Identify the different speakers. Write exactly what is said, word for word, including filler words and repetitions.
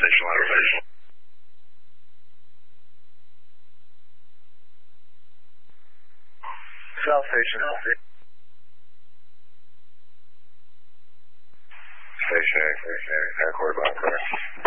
Speaker 1: station elevation.
Speaker 2: South Station.
Speaker 1: Station A, Station A, airport by clear.